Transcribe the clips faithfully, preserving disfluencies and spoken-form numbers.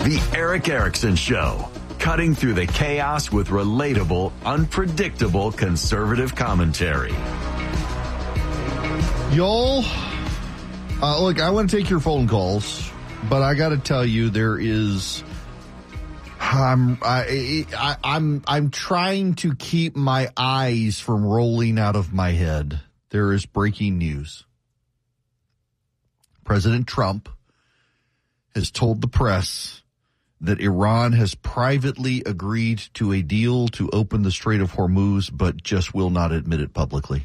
The Erick Erickson Show, cutting through the chaos with relatable, unpredictable conservative commentary. Y'all, uh, look, I want to take your phone calls, but I got to tell you, there is, I'm, I, I, I'm, I'm trying to keep my eyes from rolling out of my head. There is breaking news. President Trump has told the press that Iran has privately agreed to a deal to open the Strait of Hormuz, but just will not admit it publicly.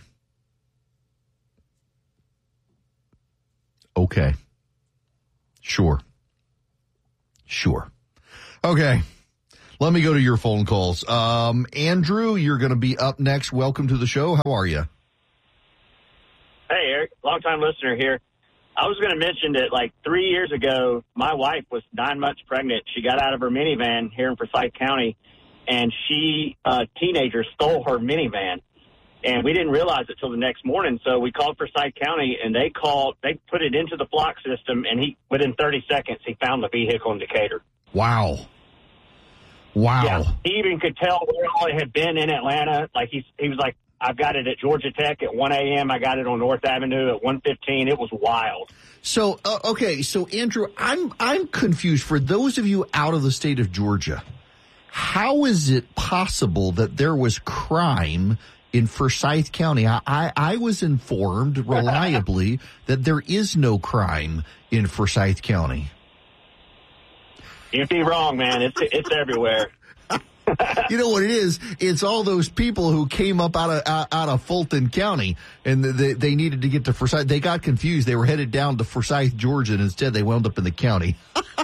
Okay. Sure. Sure. Okay. Let me go to your phone calls. Um, Andrew, you're going to be up next. Welcome to the show. How are you? Hey, Eric. Long-time listener here. I was going to mention that, like, three years ago, my wife was nine months pregnant. She got out of her minivan here in Forsyth County, and she, a teenager, stole her minivan. And we didn't realize it till the next morning, so we called Forsyth County, and they called, they put it into the flock system, and he, within thirty seconds, he found the vehicle in Decatur. Wow. Wow. Yeah, he even could tell where all it had been in Atlanta. Like, he, he was like, I've got it at Georgia Tech at one a.m. I got it on North Avenue at one fifteen. It was wild. So, uh, okay, so Andrew, I'm I'm confused. For those of you out of the state of Georgia, how is it possible that there was crime in Forsyth County? I, I, I was informed reliably that there is no crime in Forsyth County. You'd be wrong, man. It's it's everywhere. You know what it is? It's all those people who came up out of out, out of Fulton County, and they they needed to get to Forsyth. They got confused. They were headed down to Forsyth, Georgia, and instead they wound up in the county.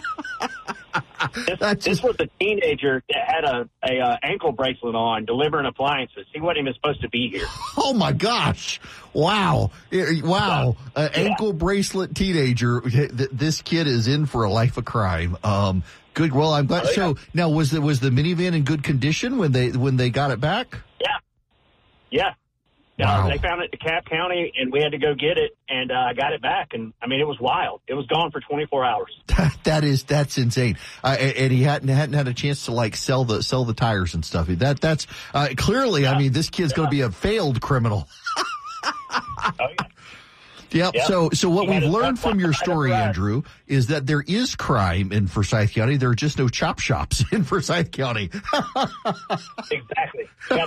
this, just... this was a teenager that had a, a uh, ankle bracelet on, delivering appliances. He wasn't even supposed to be here. Oh my gosh! Wow! Wow! So, An yeah. ankle bracelet teenager. This kid is in for a life of crime. Um, good. Well, I'm glad. Oh, yeah. So now, was the was the minivan in good condition when they when they got it back? Yeah. Yeah. Wow. Uh, they found it in DeKalb County, and we had to go get it, and I uh, got it back. And, I mean, it was wild. It was gone for twenty-four hours. that is that's insane. Uh, and, and he hadn't hadn't had a chance to, like, sell the sell the tires and stuff. That That's uh, clearly, yeah. I mean, this kid's yeah. going to be a failed criminal. Oh, yeah. Yep. yep. So, so what he we've learned from your story, Andrew, is that there is crime in Forsyth County. There are just no chop shops in Forsyth County. Exactly.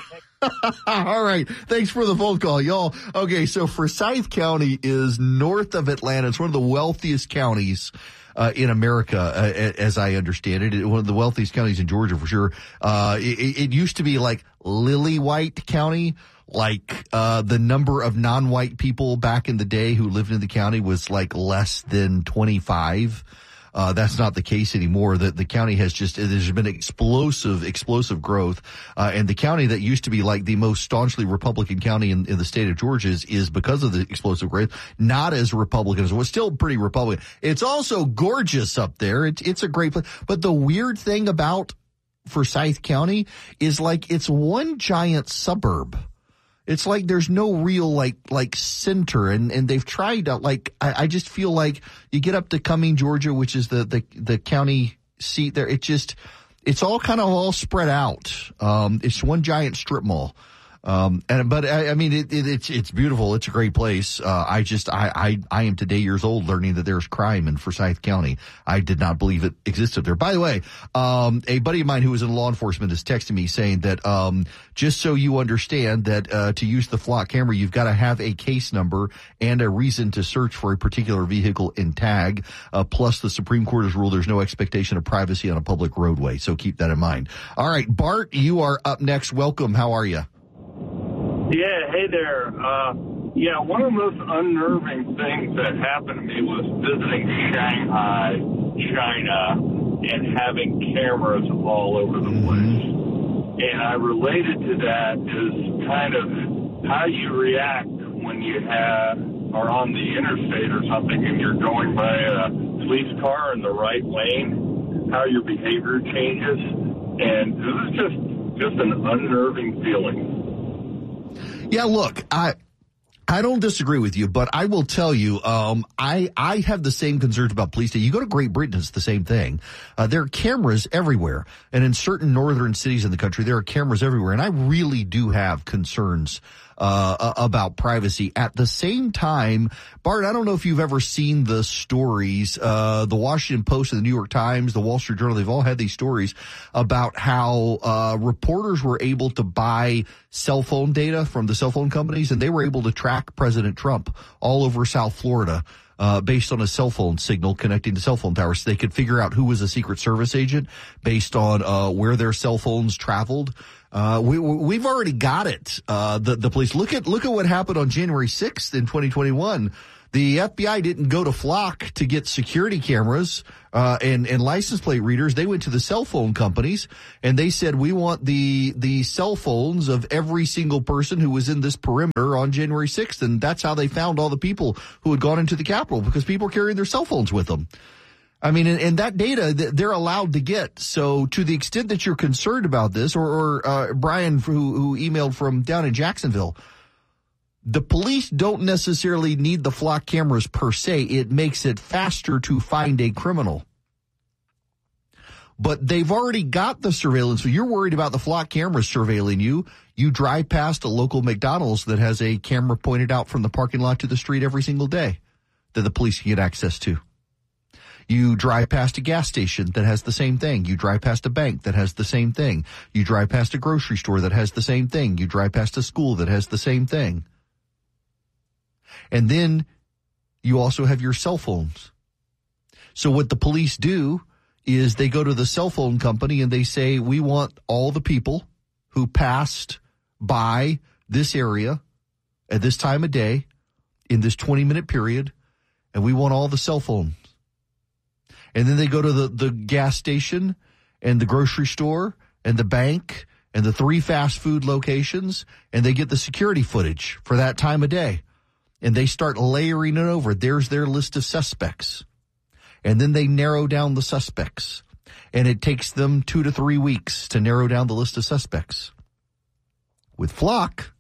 All right. Thanks for the phone call, y'all. Okay. So Forsyth County is north of Atlanta. It's one of the wealthiest counties Uh, in America, uh, as I understand it, one of the wealthiest counties in Georgia for sure. Uh, it, it used to be like Lily-White County, like uh, the number of non-white people back in the day who lived in the county was like less than twenty-five. Uh, that's not the case anymore. The, the county has just, there's been explosive, explosive growth. Uh, and the county that used to be like the most staunchly Republican county in, in the state of Georgia is, is because of the explosive growth, not as Republican as it was, still pretty Republican. It's also gorgeous up there. It's, it's a great place. But the weird thing about Forsyth County is like it's one giant suburb. It's like there's no real like like center, and, and they've tried to like I, I just feel like you get up to Cumming, Georgia, which is the, the, the county seat there. It just it's all kind of all spread out. Um, it's one giant strip mall. Um, and, but I, I mean, it, it, it's, it's beautiful. It's a great place. Uh, I just, I, I, I am today years old learning that there's crime in Forsyth County. I did not believe it existed there. By the way, um, a buddy of mine who was in law enforcement is texting me saying that, um, just so you understand that, uh, to use the flock camera, you've got to have a case number and a reason to search for a particular vehicle in tag. Uh, plus the Supreme Court has ruled there's no expectation of privacy on a public roadway. So keep that in mind. All right, Bart, you are up next. Welcome. How are you? Yeah, hey there. Uh, yeah, one of the most unnerving things that happened to me was visiting Shanghai, China, and having cameras all over the place. And I related to that is kind of how you react when you have are on the interstate or something and you're going by a police car in the right lane, how your behavior changes. And it was just, just an unnerving feeling. Yeah, look, I I don't disagree with you, but I will tell you, um, I I have the same concerns about police. You go to Great Britain, it's the same thing. Uh, there are cameras everywhere, and in certain northern cities in the country, there are cameras everywhere, and I really do have concerns uh, about privacy. At the same time, Bart, I don't know if you've ever seen the stories, uh, the Washington Post and the New York Times, the Wall Street Journal, they've all had these stories about how uh, reporters were able to buy cell phone data from the cell phone companies, and they were able to track President Trump all over South Florida uh, based on a cell phone signal connecting to cell phone towers. So they could figure out who was a Secret Service agent based on uh, where their cell phones traveled. Uh, we, we've already got it. Uh, the, the police, look at, look at what happened on January sixth in twenty twenty-one. The F B I didn't go to Flock to get security cameras, uh, and, and license plate readers. They went to the cell phone companies and they said, we want the, the cell phones of every single person who was in this perimeter on January sixth. And that's how they found all the people who had gone into the Capitol, because people were carrying their cell phones with them. I mean, and, and that data they're allowed to get. So to the extent that you're concerned about this, or, or uh, Brian, who, who emailed from down in Jacksonville, the police don't necessarily need the Flock cameras per se. It makes it faster to find a criminal. But they've already got the surveillance. So you're worried about the Flock cameras surveilling you. You drive past a local McDonald's that has a camera pointed out from the parking lot to the street every single day that the police can get access to. You drive past a gas station that has the same thing. You drive past a bank that has the same thing. You drive past a grocery store that has the same thing. You drive past a school that has the same thing. And then you also have your cell phones. So what the police do is they go to the cell phone company and they say, we want all the people who passed by this area at this time of day in this twenty minute period, and we want all the cell phones. And then they go to the, the gas station and the grocery store and the bank and the three fast food locations, and they get the security footage for that time of day. And they start layering it over. There's their list of suspects. And then they narrow down the suspects. And it takes them two to three weeks to narrow down the list of suspects. With Flock,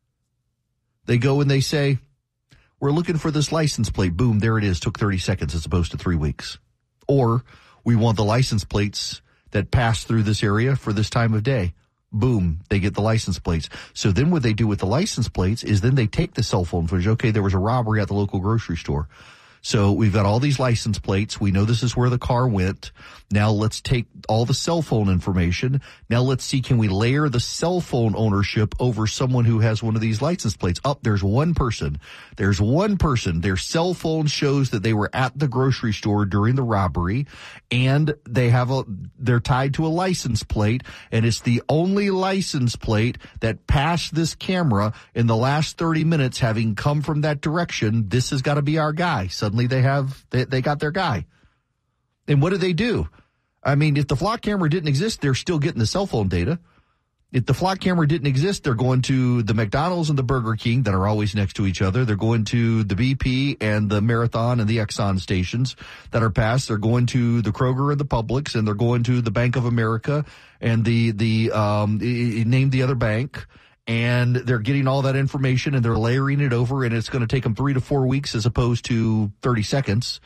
they go and they say, we're looking for this license plate. Boom, there it is. Took thirty seconds as opposed to three weeks. Or we want the license plates that pass through this area for this time of day. Boom, they get the license plates. So then what they do with the license plates is then they take the cell phone footage. Okay, there was a robbery at the local grocery store. So we've got all these license plates. We know this is where the car went. Now let's take all the cell phone information. Now let's see, can we layer the cell phone ownership over someone who has one of these license plates? Up, oh, there's one person. There's one person. Their cell phone shows that they were at the grocery store during the robbery, and they have a, they're tied to a license plate, and it's the only license plate that passed this camera in the last thirty minutes, having come from that direction. This has got to be our guy. Suddenly they have, they, they got their guy. And what do they do? I mean, if the Flock camera didn't exist, they're still getting the cell phone data. If the Flock camera didn't exist, they're going to the McDonald's and the Burger King that are always next to each other. They're going to the B P and the Marathon and the Exxon stations that are passed. They're going to the Kroger and the Publix, and they're going to the Bank of America and the, the, um, name the other bank. And they're getting all that information and they're layering it over, and it's going to take them three to four weeks as opposed to thirty seconds.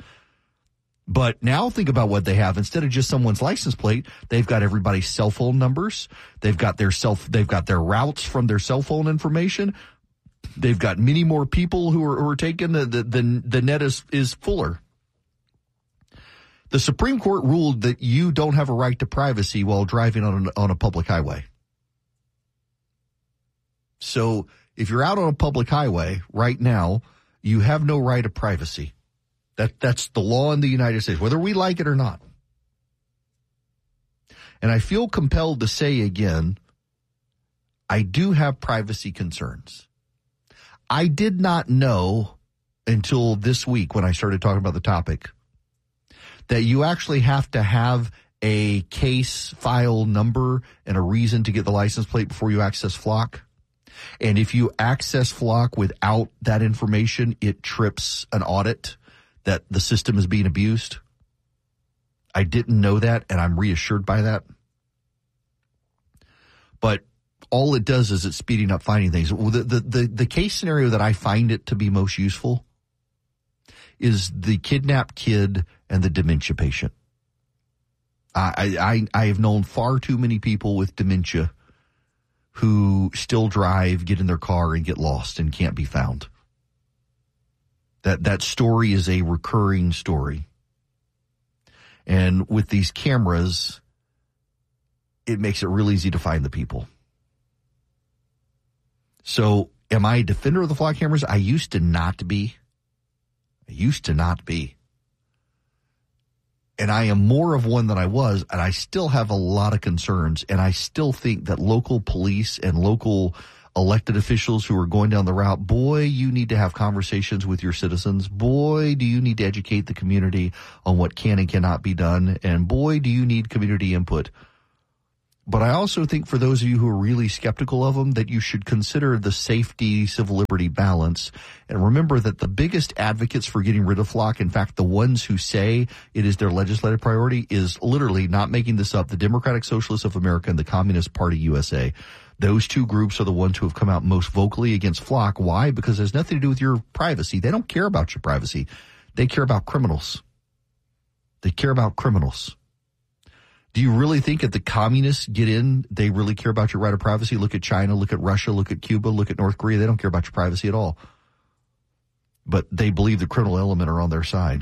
But now think about what they have. Instead of just someone's license plate, they've got everybody's cell phone numbers. They've got their self, they've got their routes from their cell phone information. They've got many more people who are, who are taken. The, the, the, the net is, is fuller. The Supreme Court ruled that you don't have a right to privacy while driving on an, on a public highway. So if you're out on a public highway right now, you have no right of privacy. That that's the law in the United States, whether we like it or not. And I feel compelled to say again, I do have privacy concerns. I did not know until this week when I started talking about the topic that you actually have to have a case file number and a reason to get the license plate before you access Flock. And if you access Flock without that information, it trips an audit that the system is being abused. I didn't know that, and I'm reassured by that. But all it does is it's speeding up finding things. The, the, the, the case scenario that I find it to be most useful is the kidnapped kid and the dementia patient. I, I, I have known far too many people with dementia who still drive, get in their car, and get lost and can't be found. That that story is a recurring story. And with these cameras, it makes it real easy to find the people. So am I a defender of the flock cameras? I used to not be. I used to not be. And I am more of one than I was, and I still have a lot of concerns, and I still think that local police and local elected officials who are going down the route, boy, you need to have conversations with your citizens. Boy, do you need to educate the community on what can and cannot be done, and boy, do you need community input. But I also think for those of you who are really skeptical of them, that you should consider the safety, civil liberty balance. And remember that the biggest advocates for getting rid of flock, in fact, the ones who say it is their legislative priority, is literally, not making this up, the Democratic Socialists of America and the Communist Party U S A. Those two groups are the ones who have come out most vocally against flock. Why? Because it has nothing to do with your privacy. They don't care about your privacy. They care about criminals. They care about criminals. Do you really think if the communists get in, they really care about your right of privacy? Look at China, look at Russia, look at Cuba, look at North Korea. They don't care about your privacy at all. But they believe the criminal element are on their side.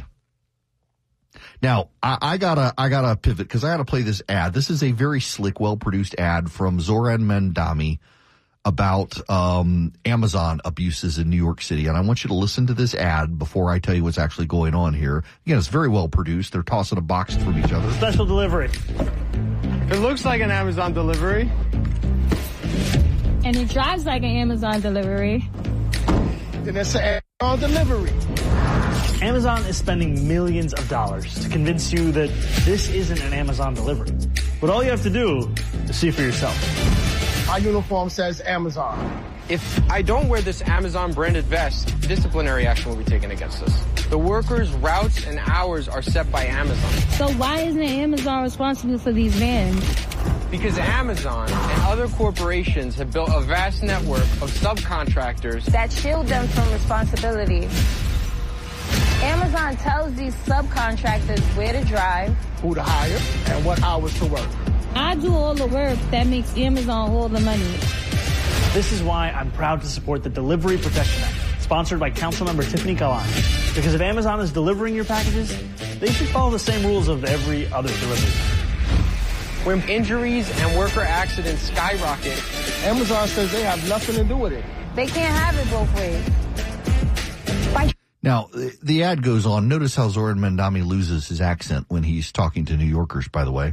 Now, I, I gotta, I gotta pivot because I gotta play this ad. This is a very slick, well-produced ad from Zoran Mandami about um, Amazon abuses in New York City. And I want you to listen to this ad before I tell you what's actually going on here. Again, it's very well produced. They're tossing a box from each other. Special delivery. It looks like an Amazon delivery. And it drives like an Amazon delivery. Then it's an Amazon delivery. Amazon is spending millions of dollars to convince you that this isn't an Amazon delivery. But all you have to do is see for yourself. My uniform says Amazon. If I don't wear this Amazon branded vest, disciplinary action will be taken against us. The workers' routes and hours are set by Amazon. So why isn't Amazon responsible for these vans? Because Amazon and other corporations have built a vast network of subcontractors that shield them from responsibility. Amazon tells these subcontractors where to drive, who to hire, and what hours to work. I do all the work that makes Amazon all the money. This is why I'm proud to support the Delivery Protection Act, sponsored by Councilmember Tiffany Kalani. Because if Amazon is delivering your packages, they should follow the same rules of every other delivery. When injuries and worker accidents skyrocket, Amazon says they have nothing to do with it. They can't have it both ways. Bye. Now, the ad goes on. Notice how Zoran Mandami loses his accent when he's talking to New Yorkers, by the way.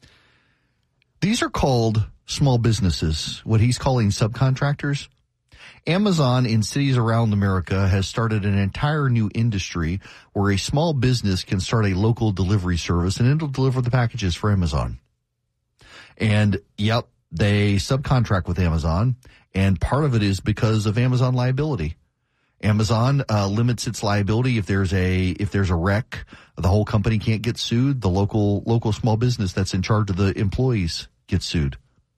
These are called small businesses, what he's calling subcontractors. Amazon in cities around America has started an entire new industry where a small business can start a local delivery service and it'll deliver the packages for Amazon. And, yep, they subcontract with Amazon, and part of it is because of Amazon liability. Amazon uh, limits its liability if there's a if there's a wreck, the whole company can't get sued. The local local small business that's in charge of the employees gets sued.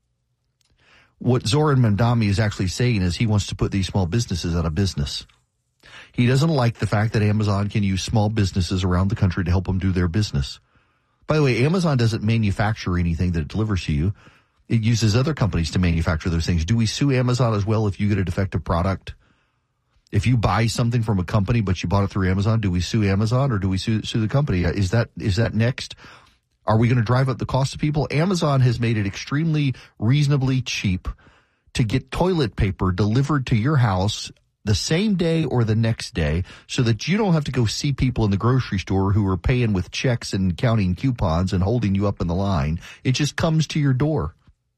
What Zoran Mandami is actually saying is he wants to put these small businesses out of business. He doesn't like the fact that Amazon can use small businesses around the country to help them do their business. By the way, Amazon doesn't manufacture anything that it delivers to you. It uses other companies to manufacture those things. Do we sue Amazon as well if you get a defective product? If you buy something from a company but you bought it through Amazon, do we sue Amazon or do we sue, sue the company? Is that is that next? Are we going to drive up the cost of people? Amazon has made it extremely reasonably cheap to get toilet paper delivered to your house the same day or the next day so that you don't have to go see people in the grocery store who are paying with checks and counting coupons and holding you up in the line. It just comes to your door.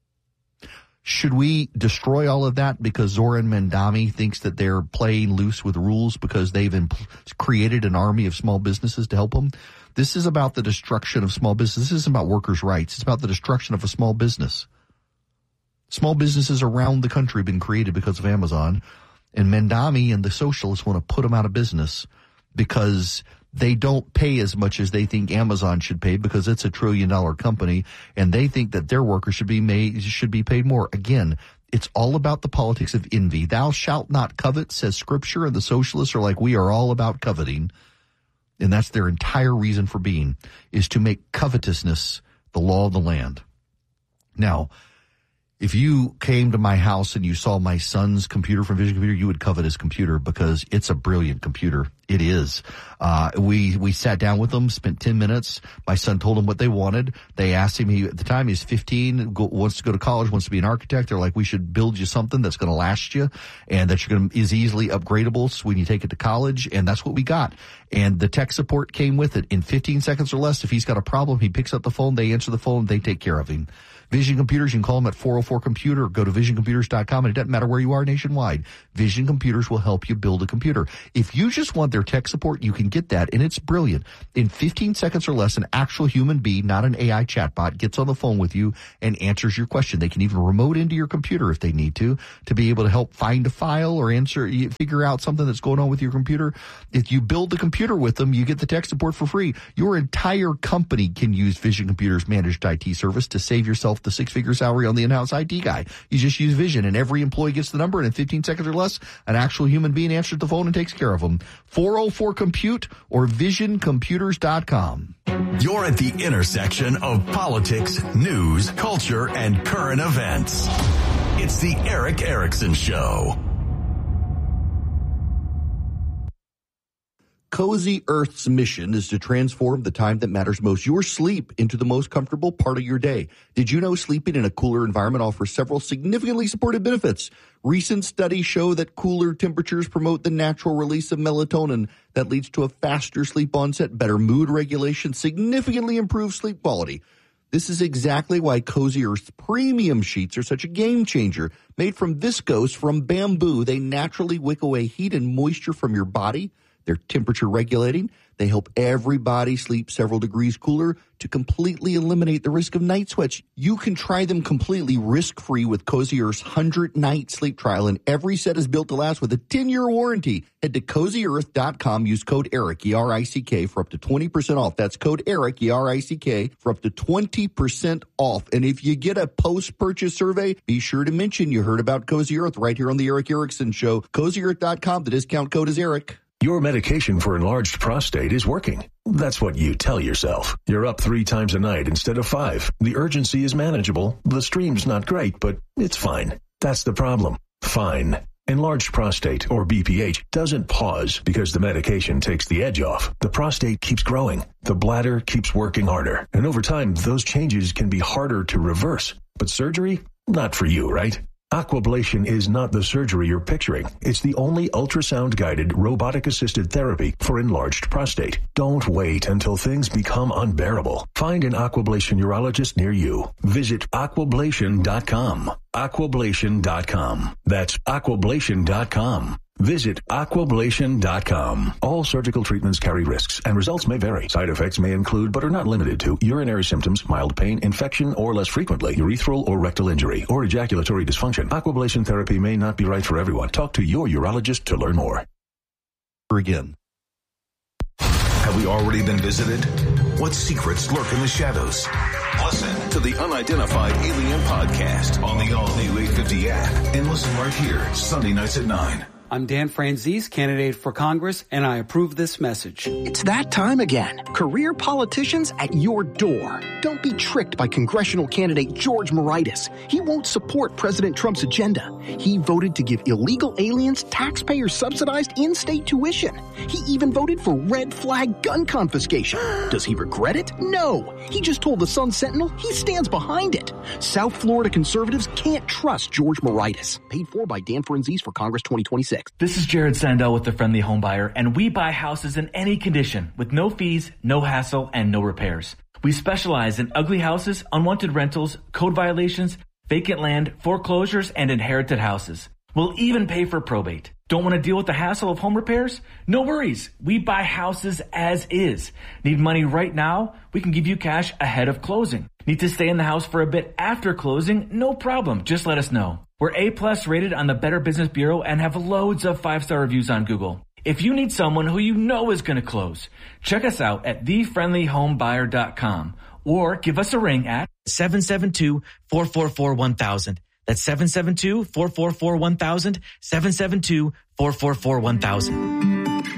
Should we destroy all of that because Zoran Mandami thinks that they're playing loose with rules because they've imp- created an army of small businesses to help them? This is about the destruction of small business. This isn't about workers' rights. It's about the destruction of a small business. Small businesses around the country have been created because of Amazon, and Mandami and the socialists want to put them out of business because they don't pay as much as they think Amazon should pay because it's a trillion dollar company, and they think that their workers should be made should be paid more. Again, It's all about the politics of envy. Thou shalt not covet, says Scripture, and the socialists are like, we are all about coveting. And that's their entire reason for being, is to make covetousness the law of the land. Now, if you came to my house and you saw my son's computer from Vision Computer, you would covet his computer because it's a brilliant computer. It is. Uh, we, we sat down with them, spent ten minutes. My son told them what they wanted. They asked him, he, at the time he's fifteen, go, wants to go to college, wants to be an architect. They're like, we should build you something that's going to last you and that you're going to, is easily upgradable so when you take it to college. And that's what we got. And the tech support came with it. In fifteen seconds or less, if he's got a problem, he picks up the phone, they answer the phone, they take care of him. Vision Computers, you can call them at four oh four computer or go to vision computers dot com, and it doesn't matter where you are nationwide. Vision Computers will help you build a computer. If you just want their tech support, you can get that, and it's brilliant. In fifteen seconds or less, an actual human being, not an A I chatbot, gets on the phone with you and answers your question. They can even remote into your computer if they need to, to be able to help find a file or answer, figure out something that's going on with your computer. If you build the computer with them, you get the tech support for free. Your entire company can use Vision Computers Managed I T Service to save yourself the six-figure salary on the in-house I T guy. You just use Vision, and every employee gets the number, and in fifteen seconds or less, an actual human being answers the phone and takes care of them. four oh four compute or vision computers dot com. You're at the intersection of politics, news, culture, and current events. It's the Erick Erickson Show. Cozy Earth's mission is to transform the time that matters most, your sleep, into the most comfortable part of your day. Did you know sleeping in a cooler environment offers several significantly supported benefits? Recent studies show that cooler temperatures promote the natural release of melatonin that leads to a faster sleep onset, better mood regulation, significantly improved sleep quality. This is exactly why Cozy Earth's premium sheets are such a game changer. Made from viscose from bamboo, they naturally wick away heat and moisture from your body. They're temperature regulating. They help everybody sleep several degrees cooler to completely eliminate the risk of night sweats. You can try them completely risk-free with Cozy Earth's one hundred night sleep trial, and every set is built to last with a ten-year warranty. Head to cozy earth dot com, use code ERICK, E R I C K, for up to twenty percent off. That's code ERICK, E R I C K, for up to twenty percent off. And if you get a post-purchase survey, be sure to mention you heard about Cozy Earth right here on the Erick Erickson Show. cozy earth dot com, the discount code is ERICK. Your medication for enlarged prostate is working. That's what you tell yourself. You're up three times a night instead of five. The urgency is manageable. The stream's not great, but it's fine. That's the problem. Fine. Enlarged prostate, or B P H, doesn't pause because the medication takes the edge off. The prostate keeps growing. The bladder keeps working harder. And over time, those changes can be harder to reverse. But surgery? Not for you, right? Aquablation is not the surgery you're picturing. It's the only ultrasound-guided, robotic-assisted therapy for enlarged prostate. Don't wait until things become unbearable. Find an Aquablation urologist near you. Visit aquablation dot com. aquablation dot com. That's aquablation dot com. Visit aquablation dot com. All surgical treatments carry risks, and results may vary. Side effects may include, but are not limited to, urinary symptoms, mild pain, infection, or less frequently, urethral or rectal injury, or ejaculatory dysfunction. Aquablation therapy may not be right for everyone. Talk to your urologist to learn more. Again. Have we already been visited? What secrets lurk in the shadows? Listen to the Unidentified Alien Podcast on the all-new eight fifty app, and listen right here, Sunday nights at nine. I'm Dan Franzese, candidate for Congress, and I approve this message. It's that time again. Career politicians at your door. Don't be tricked by congressional candidate George Moraitis. He won't support President Trump's agenda. He voted to give illegal aliens taxpayer-subsidized in-state tuition. He even voted for red flag gun confiscation. Does he regret it? No. He just told the Sun Sentinel he stands behind it. South Florida conservatives can't trust George Moraitis. Paid for by Dan Franzese for Congress twenty twenty-six. This is Jared Sandell with the Friendly Home Buyer, and we buy houses in any condition with no fees, no hassle, and no repairs. We specialize in ugly houses, unwanted rentals, code violations, vacant land, foreclosures, and inherited houses. We'll even pay for probate. Don't want to deal with the hassle of home repairs? No worries. We buy houses as is. Need money right now? We can give you cash ahead of closing. Need to stay in the house for a bit after closing? No problem. Just let us know. We're A-plus rated on the Better Business Bureau and have loads of five-star reviews on Google. If you need someone who you know is going to close, check us out at the friendly home buyer dot com or give us a ring at seven seven two, four four four, one thousand. That's seven seven two, four four four, one thousand, seven seven two, four four four, one thousand.